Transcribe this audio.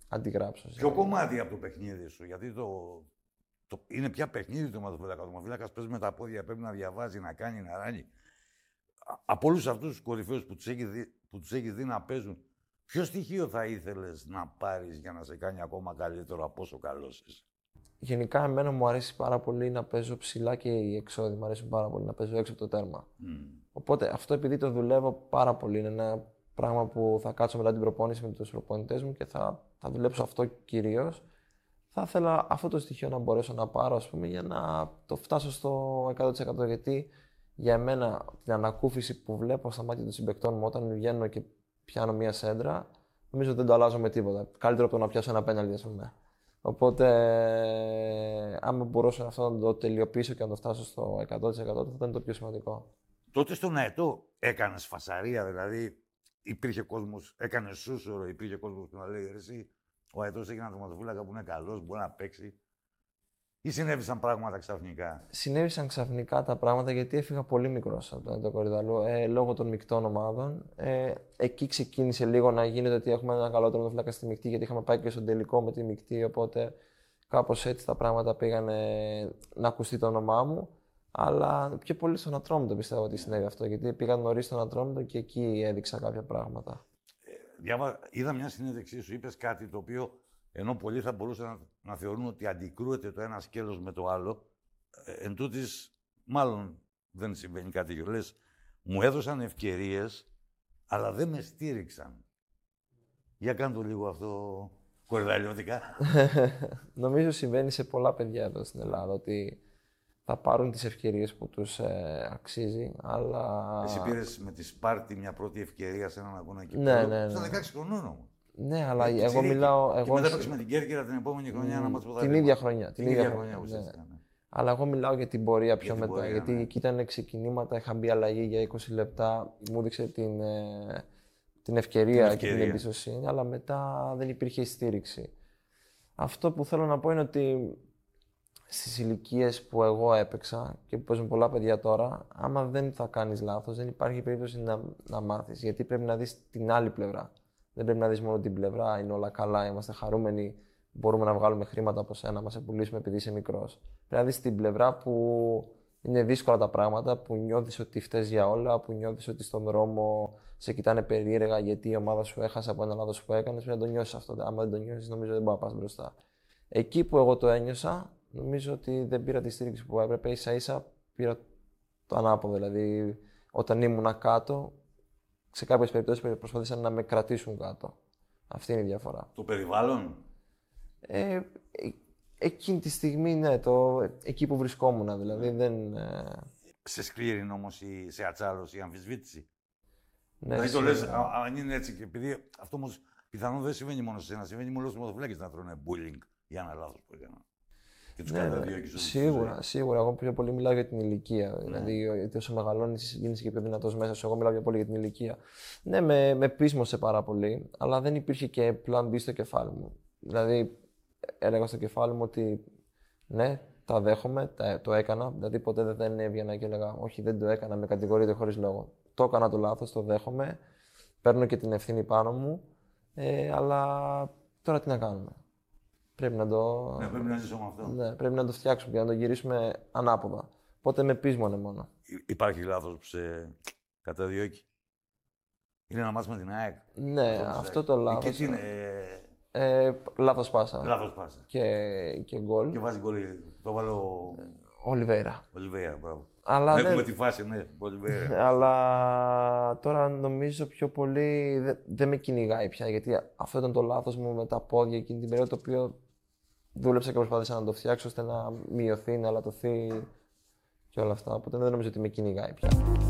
αντιγράψω. Ποιο κομμάτι από το παιχνίδι σου, γιατί είναι πια παιχνίδι του τερματοφύλακα. Ο τερματοφύλακας παίζει με τα πόδια, πρέπει να διαβάζει, να κάνει, να ράνει. Από όλους αυτούς τους κορυφαίους που τους έχει δει να παίζουν, ποιο στοιχείο θα ήθελες να πάρεις για να σε κάνει ακόμα καλύτερο από όσο καλός είσαι? Γενικά, εμένα μου αρέσει πάρα πολύ να παίζω ψηλά και οι εξώδοι. Μου αρέσουν πάρα πολύ να παίζω έξω από το τέρμα. Οπότε αυτό, επειδή το δουλεύω πάρα πολύ, είναι ένα πράγμα που θα κάτσω μετά την προπόνηση με τους προπονητές μου και θα δουλέψω αυτό κυρίως. Θα ήθελα αυτό το στοιχείο να μπορέσω να πάρω, ας πούμε, για να το φτάσω στο 100%. Γιατί για μένα την ανακούφιση που βλέπω στα μάτια των συμπαικτών μου όταν βγαίνω και πιάνω μία σέντρα, νομίζω ότι δεν το αλλάζω με τίποτα. Καλύτερο από το να πιάσω ένα πέναλτι, ας πούμε. Οπότε, άμα μπορούσα αυτό να το τελειοποιήσω και να το φτάσω στο 100%, θα ήταν το πιο σημαντικό. Τότε στον ΑΕΤΟ έκανες φασαρία, δηλαδή υπήρχε κόσμος, έκανες σούσουρο, υπήρχε κόσμος που να λέει εσύ, ο ΑΕΤΟς έχει έναν τερματοφύλακα που είναι καλός, μπορεί να παίξει. Ή συνέβησαν πράγματα ξαφνικά? Συνέβησαν ξαφνικά τα πράγματα γιατί έφυγα πολύ μικρός από το Κορυδαλού λόγω των μεικτών ομάδων. Εκεί ξεκίνησε λίγο να γίνεται ότι έχουμε ένα καλό τερματοφύλακα στη μεικτή, γιατί είχαμε πάει και στον τελικό με τη μεικτή. Οπότε κάπως έτσι τα πράγματα πήγανε να ακουστεί το όνομά μου. Αλλά πιο πολύ στον Ατρόμητο πιστεύω ότι συνέβη αυτό, γιατί πήγα νωρίς στον Ατρόμητο και εκεί έδειξα κάποια πράγματα. Είδα μια συνέντευξή σου, είπες κάτι το οποίο, ενώ πολλοί θα μπορούσαν να θεωρούν ότι αντικρούεται το ένα σκέλος με το άλλο, εν τούτης, μάλλον δεν συμβαίνει κάτι τέτοιο. Λες, μου έδωσαν ευκαιρίες, αλλά δεν με στήριξαν. Για κάνε το λίγο αυτό κορυδαλιώτικα. Νομίζω συμβαίνει σε πολλά παιδιά εδώ στην Ελλάδα, ότι θα πάρουν τις ευκαιρίες που τους αξίζει, αλλά... Εσύ πήρες με τη Σπάρτη μια πρώτη ευκαιρία σε έναν αγώνα και ναι. Στα 16 χρονών όμως. Ναι, αλλά εγώ μιλάω... Και μετά έπαιξε με την Κέρκυρα την επόμενη χρονιά να μάθει την ίδια χρονιά. Την ίδια χρονιά ουσιαστικά, ναι. Αλλά εγώ μιλάω για την πορεία πιο μετά. Γιατί εκεί ήταν ξεκινήματα, είχα μπει αλλαγή για 20 λεπτά, μου έδειξε την ευκαιρία και την εμπιστοσύνη, αλλά μετά δεν υπήρχε στήριξη. Αυτό που θέλω να πω είναι ότι στις ηλικίες που εγώ έπαιξα και που παίζουν πολλά παιδιά τώρα, άμα δεν θα κάνεις λάθος, δεν υπάρχει περίπτωση να μάθεις. Γιατί πρέπει να δεις την άλλη πλευρά. Δεν πρέπει να δεις μόνο την πλευρά, είναι όλα καλά, είμαστε χαρούμενοι, μπορούμε να βγάλουμε χρήματα από σένα, να μας πουλήσουμε επειδή είσαι μικρός. Πρέπει να δεις την πλευρά που είναι δύσκολα τα πράγματα, που νιώθεις ότι φταίς για όλα, που νιώθεις ότι στον δρόμο σε κοιτάνε περίεργα γιατί η ομάδα σου έχασε από ένα λάθος που έκανες. Πρέπει να το νιώσεις αυτό. Άμα δεν το νιώσεις, νομίζω δεν μπορεί να πας μπροστά. Εκεί που εγώ το ένιωσα, νομίζω ότι δεν πήρα τη στήριξη που έπρεπε. Ίσα-ίσα πήρα το ανάποδο. Δηλαδή, όταν ήμουν κάτω, σε κάποιες περιπτώσεις προσπαθήσαν να με κρατήσουν κάτω. Αυτή είναι η διαφορά. Το περιβάλλον. Εκείνη τη στιγμή, ναι, εκεί που βρισκόμουν, δηλαδή δεν... Σε σκλήρινε όμως σε ατσάλωση η αμφισβήτηση. Ναι, δηλαδή το λες, αν είναι έτσι, και επειδή αυτό όμως πιθανόν δεν συμβαίνει μόνο σε εσένα, συμβαίνει μόνο στους μοδοφυλάκες να τρώνε bullying για ένα λάθος που έκαναν. Και τους καταδιώκεις. Σίγουρα. Εγώ πιο πολύ μιλάω για την ηλικία. Ναι. Δηλαδή, όσο μεγαλώνεις, γίνεσαι και πιο δυνατός μέσα σου. Εγώ μιλάω πιο πολύ για την ηλικία. Ναι, με πείσμωσε πάρα πολύ, αλλά δεν υπήρχε και πλάν B στο κεφάλι μου. Δηλαδή, έλεγα στο κεφάλι μου ότι ναι, τα δέχομαι, το έκανα. Δηλαδή, ποτέ δεν έβγαινα και έλεγα όχι, δεν το έκανα, με κατηγορείτε χωρίς λόγο. Το έκανα το λάθος, το δέχομαι. Παίρνω και την ευθύνη πάνω μου. Αλλά τώρα τι να κάνουμε. Πρέπει να το. Ναι, πρέπει να ζήσουμε αυτό. Ναι, πρέπει να το φτιάξουμε και να το γυρίσουμε ανάποδα. Οπότε με πείσμονε μόνο. Υπάρχει λάθος που σε καταδιώκει? Είναι ένα μάτς με την ΑΕΚ. Ναι, αυτό το λάθος. Και τι είναι. Λάθος πάσα. Λάθος πάσα. Και γκολ. Και βάζει γκολ. Το βάλω. Ολιβέρα, μπράβο. Αλλά έχουμε τη φάση, ναι, Ολιβέρα. Αλλά τώρα νομίζω πιο πολύ δεν με κυνηγάει πια. Γιατί αυτό ήταν το λάθος μου με τα πόδια εκείνη την περίοδο, το οποίο δούλεψα και προσπάθησα να το φτιάξω ώστε να μειωθεί, να αλατωθεί και όλα αυτά. Οπότε δεν νομίζω ότι με κυνηγάει πια.